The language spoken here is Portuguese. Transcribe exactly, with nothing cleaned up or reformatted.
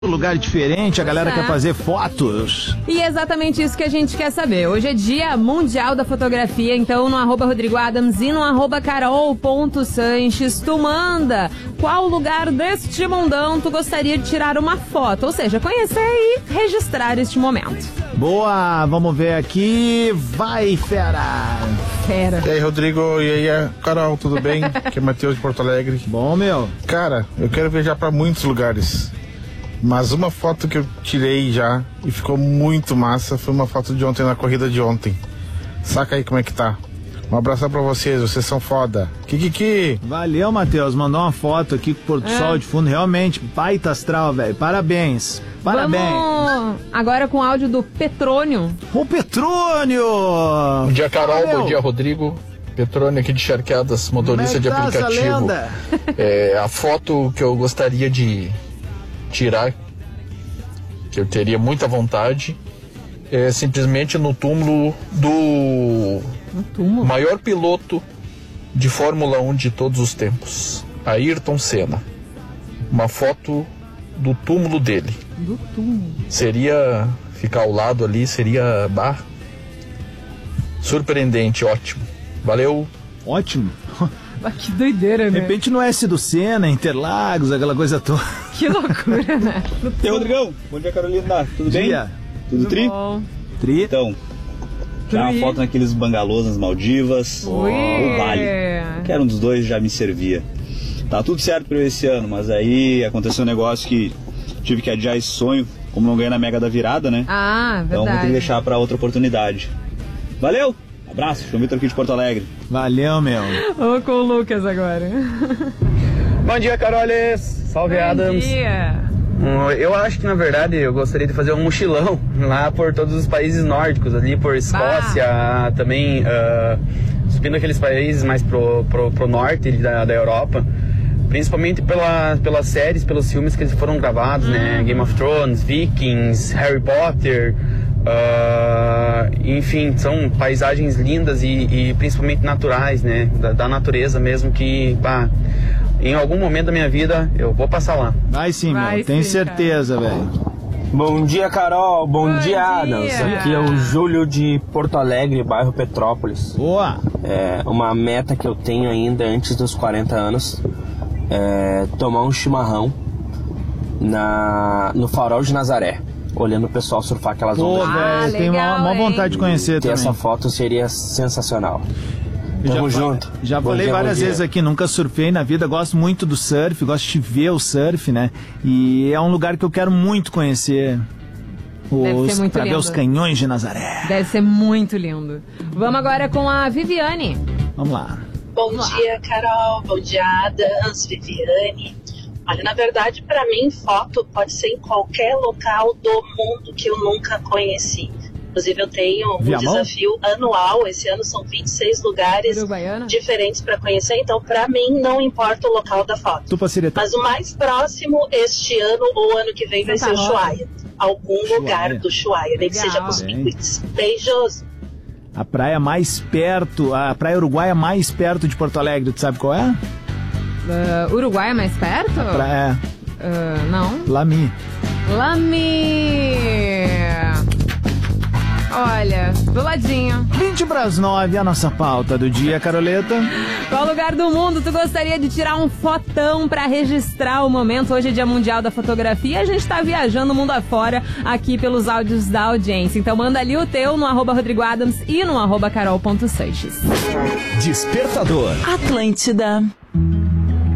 Lugar diferente, a galera é. quer fazer fotos. E é exatamente isso que a gente quer saber. Hoje é dia mundial da fotografia, então no arroba Rodrigo Adams e no arroba carol.sanches, tu manda qual lugar deste mundão tu gostaria de tirar uma foto, ou seja, conhecer e registrar este momento. Boa, vamos ver aqui, vai fera. Fera. E aí, Rodrigo, e aí, Carol, tudo bem? Aqui é Matheus de Porto Alegre. Bom, meu. Cara, eu quero viajar pra muitos lugares. Mas uma foto que eu tirei já e ficou muito massa foi uma foto de ontem na corrida de ontem. Saca aí como é que tá. Um abração pra vocês, vocês são foda. Kikiki! Valeu, Matheus. Mandou uma foto aqui com o Porto É. Sol de fundo. Realmente, baita astral, velho. Parabéns. Parabéns. Vamos agora com o áudio do Petrônio. O Petrônio! Bom dia, Carol. Valeu. Bom dia, Rodrigo. Petrônio aqui de Charqueadas, motorista Como é que de tá essa aplicativo. lenda? É, a foto que eu gostaria de tirar, que eu teria muita vontade, é simplesmente no túmulo do No túmulo. maior piloto de Fórmula um de todos os tempos, Ayrton Senna. Uma foto do túmulo dele. Do túmulo. Seria ficar ao lado ali, seria bah, surpreendente, ótimo. Valeu. Ótimo. Ah, que doideira, De né? repente no S do Senna, Interlagos, aquela coisa toda. Que loucura, né? E aí, Rodrigão, bom dia, Carolina, tudo bem? Dia. Tudo tri? Bom. Tri. Então, tirar uma Tri. foto naqueles bangalôs nas Maldivas, Ui. ou Bali, que era um dos dois, já me servia. Tá tudo certo pra eu esse ano, mas aí aconteceu um negócio que tive que adiar esse sonho, como não ganhei na Mega da Virada, né? Ah, Então vou ter que verdade. deixar pra outra oportunidade. Valeu, abraço, João Vitor aqui de Porto Alegre. Valeu, meu. Vamos com o Lucas agora. Bom dia, Carolis! Salve, Bom Adams! dia. Hum, Eu acho que, na verdade, eu gostaria de fazer um mochilão lá por todos os países nórdicos, ali por Escócia, também ah, subindo aqueles países mais pro, pro, pro norte da, da Europa, principalmente pela, pelas séries, pelos filmes que eles foram gravados, né? Game of Thrones, Vikings, Harry Potter, ah, enfim, são paisagens lindas e, e principalmente naturais, né? Da, da natureza mesmo, que, pá, em algum momento da minha vida eu vou passar lá. Vai sim, Vai meu. Tenho sim, certeza, velho. Bom dia, Carol. Bom, Bom dia, dia. Adams. Aqui é o Júlio de Porto Alegre, bairro Petrópolis. Boa. É uma meta que eu tenho ainda antes dos quarenta anos é tomar um chimarrão na, no Farol de Nazaré, olhando o pessoal surfar aquelas Pô, ondas. Ah, velho, tenho legal, uma, uma hein? vontade de conhecer Ter também. essa foto seria sensacional. Eu Tamo já fa- junto. Já Bom falei dia, várias bom dia. vezes aqui, nunca surfei na vida, gosto muito do surf, gosto de ver o surf, né? E é um lugar que eu quero muito conhecer. Deve Os, ser muito pra ver lindo. os canhões de Nazaré. Deve ser muito lindo. Vamos agora com a Viviane. Vamos lá. Bom dia, Carol. Bom dia, Adams, Viviane. Olha, na verdade, para mim, foto pode ser em qualquer local do mundo que eu nunca conheci. Inclusive, eu tenho um Viamão? desafio anual. Esse ano são vinte e seis lugares Uruguaiana? diferentes para conhecer. Então, para mim, não importa o local da foto. Tupacireta. Mas o mais próximo este ano ou ano que vem vai ser o Santa Rosa. Ushuaia. Algum Ushuaia. lugar do Ushuaia, nem que Legal. seja com os Bem. pinguins. Beijos! A praia mais perto, a praia uruguaia mais perto de Porto Alegre, tu sabe qual é? Ah, Uruguai é mais perto? Praia Ah, não. Lami. Lami! Olha, do ladinho. vinte para as nove, a nossa pauta do dia, Caroleta. Qual lugar do mundo tu gostaria de tirar um fotão pra registrar o momento? Hoje é Dia Mundial da Fotografia. A gente tá viajando o mundo afora aqui pelos áudios da audiência. Então manda ali o teu no arroba Rodrigo Adams e no arroba carol.sanches. Despertador. Atlântida.